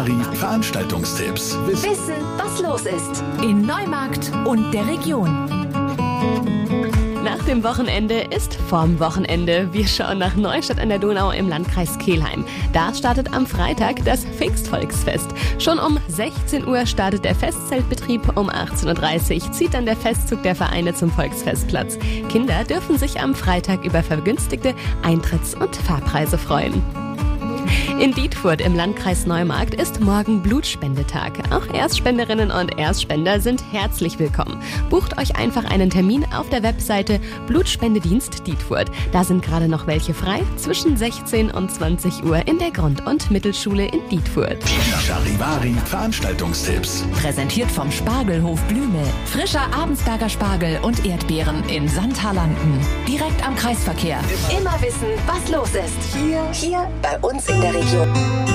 Charivari Veranstaltungstipps. Wissen, was los ist. In Neumarkt und der Region. Nach dem Wochenende ist vorm Wochenende. Wir schauen nach Neustadt an der Donau im Landkreis Kelheim. Da startet am Freitag das Pfingstvolksfest. Schon um 16 Uhr startet der Festzeltbetrieb, um 18.30 Uhr zieht dann der Festzug der Vereine zum Volksfestplatz. Kinder dürfen sich am Freitag über vergünstigte Eintritts- und Fahrpreise freuen. In Dietfurt im Landkreis Neumarkt ist morgen Blutspendetag. Auch Erstspenderinnen und Erstspender sind herzlich willkommen. Bucht euch einfach einen Termin auf der Webseite Blutspendedienst Dietfurt. Da sind gerade noch welche frei zwischen 16 und 20 Uhr in der Grund- und Mittelschule in Dietfurt. Die Charivari Veranstaltungstipps. Präsentiert vom Spargelhof Blümel. Frischer Abensberger Spargel und Erdbeeren in Sandhaarlanden. Direkt am Kreisverkehr. Immer wissen, was los ist. Hier bei uns in der Region.